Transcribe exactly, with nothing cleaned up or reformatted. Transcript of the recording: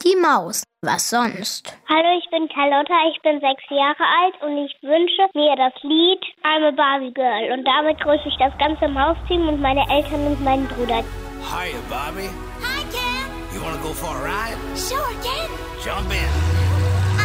Mickey Maus. Was sonst? Hallo, ich bin Carlotta, ich bin sechs Jahre alt und ich wünsche mir das Lied I'm a Barbie Girl. Und damit grüße ich das ganze Mausteam und meine Eltern und meinen Bruder. Hiya, Barbie. Hi, Ken. You wanna go for a ride? Sure, Ken. Jump in.